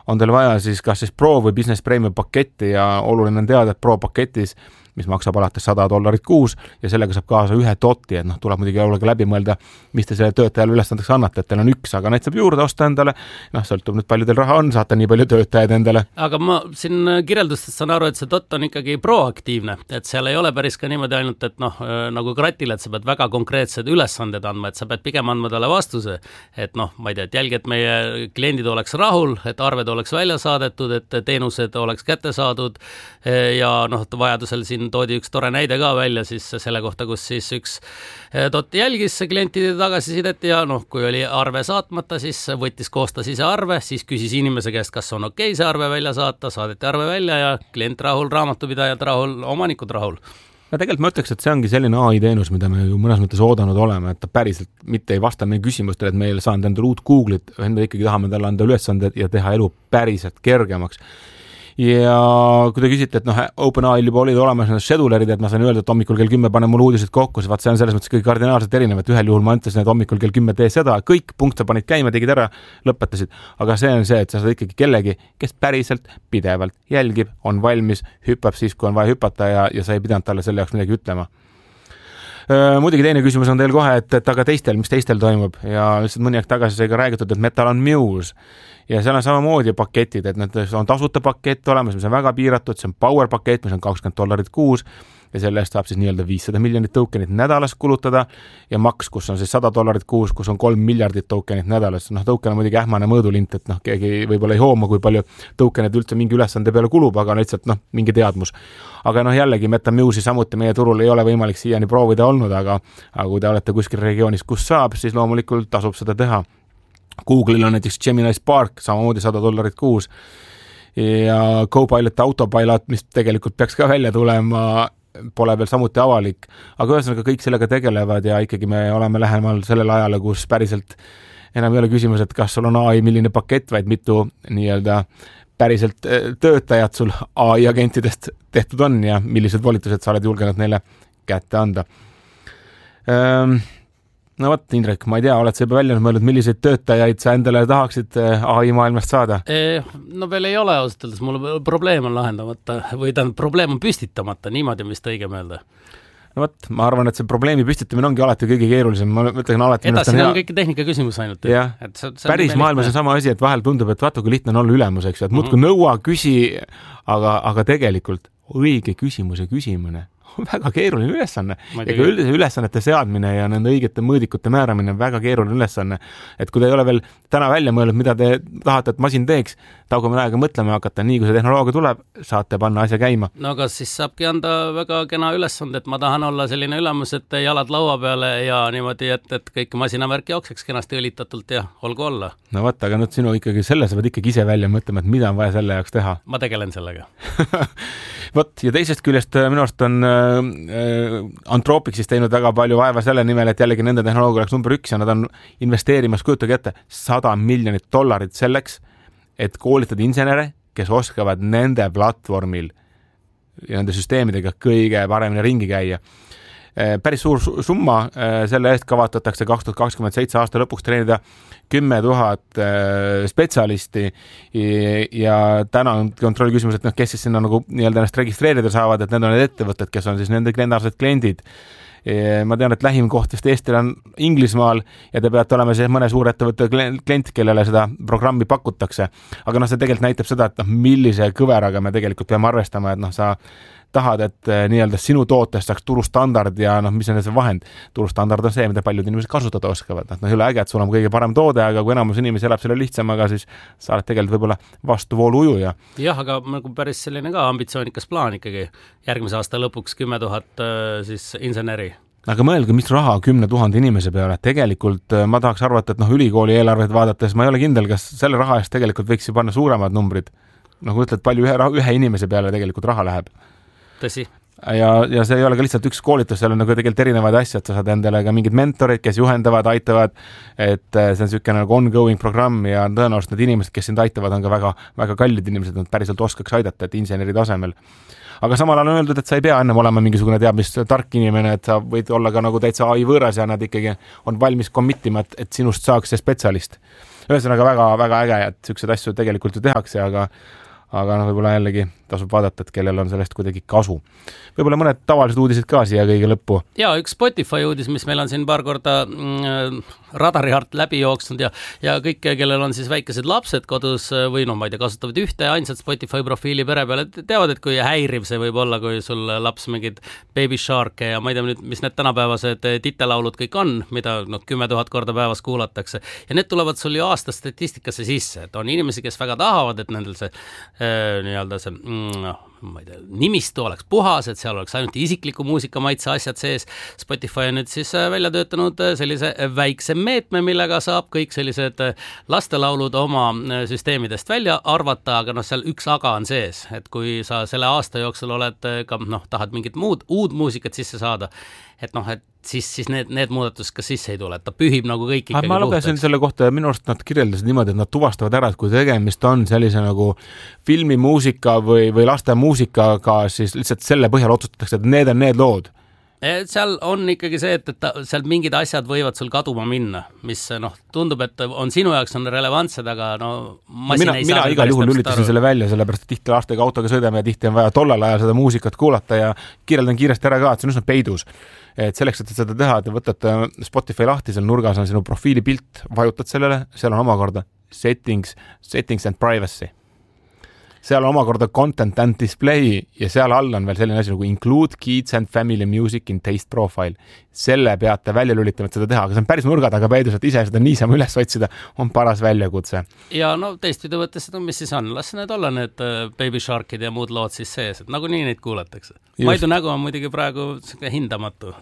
on teil vaja siis kas siis Pro või Business Premium paketti ja oluline on teada, et Pro paketis mis maksab alates $100 kuus ja sellega saab kaasa ühe doti, et tuleb muidugi olla ka läbi mõelda, mis te selle töötajale ülesandeks annate, et teil on üks, aga neid saab juurde osta endale, sõltub nüüd palju teil raha on, saate nii palju töötajaid endale. Aga ma siin kirjeldustest saan aru, et see dot on ikkagi proaktiivne, et seal ei ole päris ka niimoodi ainult, et nagu kratile, et sa pead väga konkreetsed ülesanded andma, et sa pead pigem andma talle vastuse, et ma ei tea, et jälgi, et meie kliendid oleks rahul, et arved oleks välja saadetud, et teenused oleks kätte saadud ja vajadusel siin toodi üks tore näide ka välja siis selle kohta, kus siis üks dot jälgis klientide tagasisidet ja kui oli arve saatmata, siis koostas ise arve, siis küsis inimese käest, kas on okei see arve välja saata, saadeti arve välja ja klient rahul, raamatupidajad rahul, omanikud rahul. Ja tegelikult ma ütleks, et see ongi selline AI-teenus, mida me ju mõnes mõttes oodanud oleme, et ta päriselt mitte ei vasta meie küsimustele, et meil saanud endale uut Google'it, me ikkagi tahame talle anda ülesanded ja teha elu päriselt kergemaks. Ja kui te küsite, et OpenAI juba olid olemas need schedulerid, et ma saan öelda, et hommikul kell 10 panen mul uudised kokku, see on selles mõttes kõik kardinaalselt erinev, et ühel juhul ma ütlesin, et hommikul kell 10 tee seda, kõik punkt sa panid käima, tegid ära, lõpetasid. Aga see on see, et sa saad ikkagi kellegi, kes päriselt pidevalt jälgib, on valmis, hüppab siis, kui on vaja hüpata ja sa ei pidanud talle selle jaoks midagi ütlema. Muidugi teine küsimus on teil kohe, et aga teistel, mis teistel toimub ja lihtsalt mõni aeg tagasi sai ka räägitud, et Metal on Muse ja seal on samamoodi paketid, et need on tasuta pakett olemas, mis on väga piiratud, see on Power pakett, mis on $20 kuus ja selle eest saab siis nii-öelda 500 miljonit tokenit nädalas kulutada ja maks, kus on siis $100 kuus, kus on 3 miljardit tokenit nädalas. Token on muidugi ähmane mõõdulint, et keegi võib-olla ei hooma, kui palju tokenid üldse mingi ülesande peale kulub, aga lihtsalt mingi teadmus. Aga jällegi MetaMuse'i samuti meie turul ei ole võimalik siiani proovida olnud, aga kui te olete kuskil regioonis, kus saab, siis loomulikult tasub seda teha. Google'il on näiteks Gemini Spark, samamoodi $100 kuus ja Copilot Autopilot, mis tegelikult peaks ka välja tulema, pole veel samuti avalik, aga ühesõnaga kõik sellega tegelevad ja ikkagi me oleme lähemal sellele ajale, kus päriselt enam ei ole küsimus, et kas sul on AI milline pakett, vaid mitu nii-öelda päriselt töötajad sul AI-agentidest tehtud on ja millised volitused sa oled julgenud neile kätte anda. No vot, Indrek, ma ei tea, oled sa juba välja mõelnud, milliseid töötajaid sa endale tahaksid AI maailmast saada? No veel ei ole ausalt, mul probleem on lahendamata või probleem on püstitamata, niimoodi on vist õige mõelda. No vot, ma arvan, et see probleemi püstitamine ongi alati kõige keerulisem. Ma ütlen alati, edasi on kõik tehnika küsimus ainult. Ja, päris maailmas on sama asi, et vahel tundub, et vaata, kui lihtne on olla ülemus, eks, et muudkui nõua, küsi, aga tegelikult õige küsimuse küsimine väga keeruline ülesanne ja ka üldise ülesannete seadmine ja nende õigete mõõdikute määramine on väga keeruline ülesanne. Et kui te ei ole veel täna välja mõelnud, mida te tahate, et masin teeks, taugume aega mõtlema hakata, nii kui see tehnoloogia tuleb, saate panna asja käima. No aga siis saabki anda väga kena ülesand, et ma tahan olla selline ülemus, et jalad laua peale ja niimoodi, et kõik masinavärk jookseks kenasti õlitatult ja olgu olla. No võtta, aga nüüd sinu ikkagi selle sa pead ikkagi ise välja mõtlema, et mida on vaja selle jaoks teha. Ma tegelen sellega. Võt, ja teisest küljest minu arust on Anthropic siis teinud väga palju vaeva selle nimel, et jällegi nende tehnoloogia oleks number 1 ja nad on investeerimas, kujutage ette, $100 miljonit selleks, et koolitada insenere, kes oskavad nende platvormil ja nende süsteemidega kõige paremini ringi käia. Päris suur summa, selle eest kavatatakse 2027 aasta lõpuks treenida 10 000 spetsialisti ja täna on kontrolli küsimus, et kes siis sinna nagu nii-öelda ennast registreerida saavad, et need on need ettevõtted, kes on siis nende kliendaarsed kliendid. Ma tean, et lähim koht vist Eestil on Inglismaal ja te peate olema siis mõne suurettevõtte klient, kellele seda programmi pakutakse. Aga see tegelikult näitab seda, et millise kõveraga me tegelikult peame arvestama, et sa tahad, et nii-öelda sinu tootest saaks turustandard ja mis on see vahend. Turustandard on see, mida paljud inimesed kasutada oskavad. Ei ole äge, et sul on kõige parem toode, aga kui enamus inimesi elab selle lihtsamaga, siis sa oled tegelikult võib-olla vastuvoolu ujuja. Jah, aga päris selline ka ambitsioonikas plaan ikkagi. Järgmise aasta lõpuks 10 000 siis inseneri. Aga mõelge, mis raha 10 000 inimese peale. Tegelikult ma tahaks arvata, et ülikooli eelarvet vaadates ma ei ole kindel, kas selle raha eest tegelikult võiks ju panna suuremad numbrid. Nagu ütled, palju ühe inimese peale tegelikult raha läheb. Tõsi. ja see ei ole ka lihtsalt üks koolitus, seal on nagu tegelikult erinevaid asju, et sa saad endale ka mingid mentorid, kes juhendavad, aitavad, et see on niisugune nagu ongoing programm ja tõenäoliselt need inimesed, kes sind aitavad, on ka väga, väga kallid inimesed, nad päriselt oskaks aidata, et inseneri tasemel. Aga samal ajal on öeldud, et sa ei pea ennem olema mingisugune teab, mis tark inimene, et sa võid olla ka nagu täitsa AI võõras ja nad ikkagi on valmis committima, et sinust saaks see spetsialist. Ühesõnaga väga, väga äge, et sellised asju tegelikult ju tehakse, aga võib-olla jällegi tasub vaadata, et kellel on sellest kuidagi kasu. Võib-olla mõned tavalised uudised ka siia kõige lõppu. Ja üks Spotify uudis, mis meil on siin paar korda radari alt läbi jooksnud ja kõik, kellel on siis väikesed lapsed kodus või ma ei tea, kasutavad ühte ainsat Spotify profiili pere peale, teavad, et kui häiriv see võib olla, kui sul laps mingid Baby Sharke ja ma ei tea nüüd, mis need tänapäevased titelaulud kõik on, mida 10 000 korda päevas kuulatakse ja need tulevad sul ju aasta statistikasse sisse, et on inimesi, kes väga tahavad, et nendel see nii-öelda see ma ei tea, nimistu oleks puhas, et seal oleks ainult isikliku muusika maitse asjad sees. Spotify on nüüd siis välja töötanud sellise väikse meetme, millega saab kõik sellised lastelaulud oma süsteemidest välja arvata, aga seal üks aga on sees, et kui sa selle aasta jooksul oled ka, tahad mingit uud muusikat sisse saada, et siis need muudatused ka sisse ei tule, et ta pühib nagu kõik ikkagi ma lugesin selle kohta ja minu arust nad kirjeldasid niimoodi, et nad tuvastavad ära, et kui tegemist on sellise nagu filmimuusika või laste muusikaga, siis lihtsalt selle põhjal otsustatakse, et need on need lood. Seal on ikkagi see, et seal mingid asjad võivad sul kaduma minna, mis tundub, et on sinu jaoks on relevantsed, aga mina igal juhul lülitasin selle välja, sellepärast, et tihti lastega autoga sõidame ja tihti on vaja tollal ajal seda muusikat kuulata ja kirjeldan kiiresti ära ka, et see on üsna peidus. Et selleks, et seda teha, et võtad Spotify lahti, seal nurgas on sinu profiili pilt, vajutad sellele, seal on omakorda settings and privacy. Seal on omakorda content and display ja seal all on veel selline asi nagu include kids and family music in taste profile. Selle peate välja lülitama, et seda teha, aga see on päris nurga taga peidus, et ise seda niisama üles otsida on paras väljakutse. Ja teistpidi võttes, mis siis on? Las need olla need Baby Sharkid ja muud lood siis sees, et nagu nii neid kuulatakse. Maidu nägu on muidugi praegu hindamatu.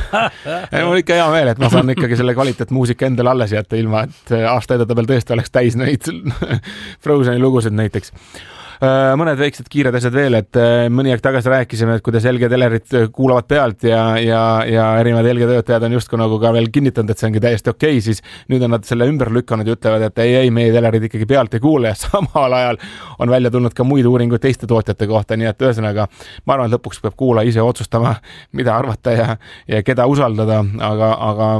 Mul ikka hea meel, et ma saan ikkagi selle kvaliteet muusika endale alles jätta ilma, et aasta edada veel tõesti oleks täis neid Frozeni lugusid näiteks. Mõned väiksed kiired asjad veel, et mõni aeg tagasi rääkisime, et kuidas LG telerit kuulavad pealt ja erinevad LG töötajad on justkui nagu ka veel kinnitanud, et see ongi täiesti okei, siis nüüd on nad selle ümber lükanud ja ütlevad, et ei, meie telerid ikkagi pealt ei kuule ja samal ajal on välja tulnud ka muid uuringuid teiste tootjate kohta, nii et ühesõnaga ma arvan, et lõpuks peab kuula ise otsustama, mida arvata ja keda usaldada, aga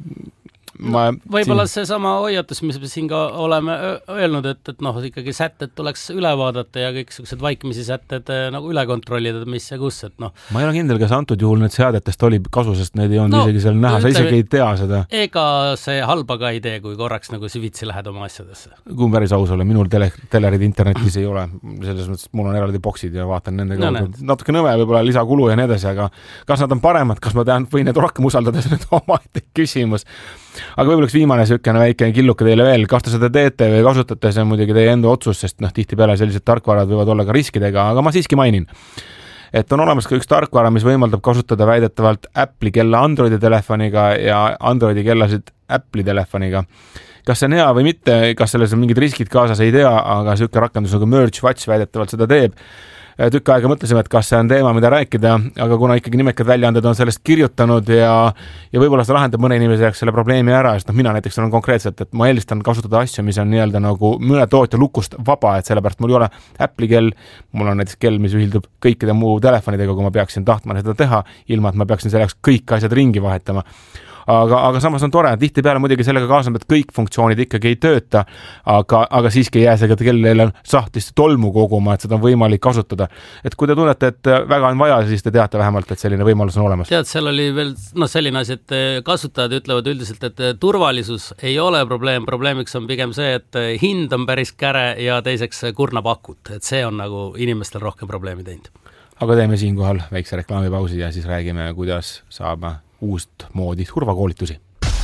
võib-olla see sama hoiatus, mis me siin ka oleme öelnud, et ikkagi sätted tuleks üle vaadata ja kõik sellised vaikimisi sätted nagu üle kontrollida, mis ja kus, et ma ei ole kindel, kas antud juhul need seadetest oli kasu, sest need ei olnud isegi seal näha, sa isegi ei tea seda. Ega see halba ka ei tee, kui korraks nagu süvitsi lähed oma asjadesse. Kui päris aus ole, minul telerid internetis ei ole, selles mõttes, mul on eraldi boksid ja vaatan nende kaudu. Natuke nõme, võib-olla lisakulu ja nii edasi, aga kas nad on paremad, kas ma võin need rohkem usaldada, see on omaette küsimus. Aga võib-olla üks viimane sükene väike killuke teile veel, kas te seda teete või kasutate, see on muidugi teie enda otsus, sest tihti peale sellised tarkvarad võivad olla ka riskidega, aga ma siiski mainin, et on olemas ka üks tarkvara, mis võimaldab kasutada väidetavalt Apple'i kella Androidi telefoniga ja Androidi kellasid Apple'i telefoniga. Kas see on hea või mitte, kas selles on mingid riskid kaasas, ei tea, aga sükke rakendus nagu Merge Watch väidetavalt seda teeb. Tükk aega mõtlesime, et kas see on teema, mida rääkida, aga kuna ikkagi nimekad väljaanded on sellest kirjutanud ja võib-olla see lahendab mõne inimese jaoks selle probleemi ära, sest mina näiteks olen konkreetselt, et ma eelistan kasutada asju, mis on nii-öelda nagu mõne tootja lukust vaba, et sellepärast mul ei ole Apple'i kell, mul on näiteks kell, mis ühildub kõikide muu telefonidega, kui ma peaksin tahtma seda teha, ilma et ma peaksin selle jaoks kõik asjad ringi vahetama. Aga samas on tore, tihtipeale muidugi sellega kaasneb, et kõik funktsioonid ikkagi ei tööta, aga siiski ei jää see, kellel on sahtlist tolmu koguma, et seda on võimalik kasutada. Et kui te tunnete, et väga on vaja, siis te teate vähemalt, et selline võimalus on olemas. Tead, seal oli veel selline asi, et kasutajad ütlevad üldiselt, et turvalisus ei ole probleem, probleemiks on pigem see, et hind on päris käre ja teiseks kurnab akut, et see on nagu inimestel rohkem probleemi teinud. Aga teeme siinkohal väikse reklaamipausi ja siis räägime, kuidas saab uust moodi turvakoolitusi.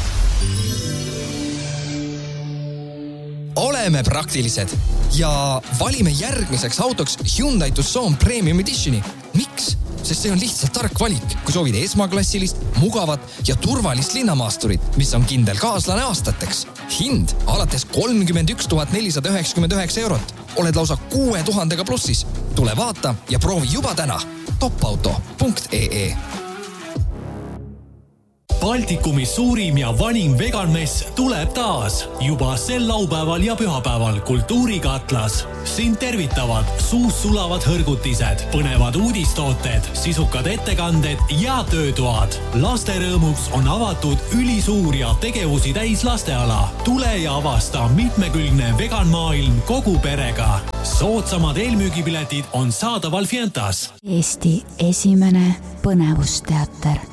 Oleme praktilised ja valime järgmiseks autoks Hyundai Tucson Premium Editioni. Miks? Sest see on lihtsalt tark valik, kui soovid esmaklassilist, mugavat ja turvalist linnamaasturit, mis on kindel kaaslane aastateks. Hind alates 31 499 €. Oled lausa 6000 plussis. Tule vaata ja proovi juba täna. topauto.ee. Baltikumi suurim ja vanim veganmess tuleb taas juba sel laupäeval ja pühapäeval Kultuurikatlas. Siin tervitavad suus sulavad hõrgutised, põnevad uudistooted, sisukad ettekanded ja töötoad. Laste rõõmuks on avatud ülisuur ja tegevusi täis lasteala. Tule ja avasta mitmekülgne veganmaailm kogu perega. Soodsamad eelmüügipiletid on saadaval Fientas. Eesti esimene põnevusteater.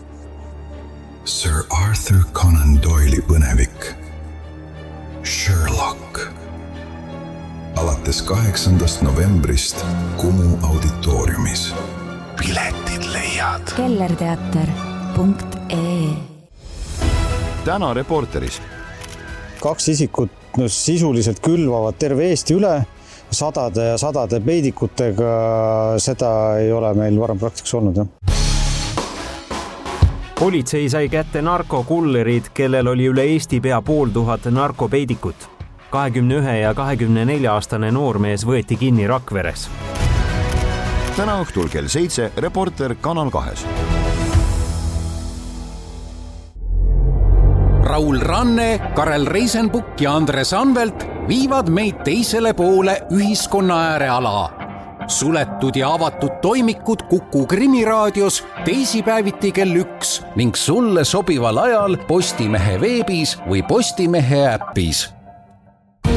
Sir Arthur Conan Doyle'i põnevik Sherlock. Alates 8. novembrist Kumu auditooriumis. Piletid leiad kellerteater.ee. Täna Reporteris. 2 isikut sisuliselt külvavad terve Eesti üle sadade ja sadade peidikutega. Seda ei ole meil varem praktikas olnud, jah. Politsei sai kätte narkokullerid, kellel oli üle Eesti pea 500 narkopeidikut. 21 ja 24-aastane noormees võeti kinni Rakveres. Täna õhtul kell 7 Reporter Kanal 2. Raul Ranne, Karel Reisenbuk ja Andres Anvelt viivad meid teisele poole ühiskonna ääreala. Suletud ja avatud toimikud Kuku Krimiraadios teisipäeviti kell 1 ning sulle sobival ajal Postimehe veebis või Postimehe äppis.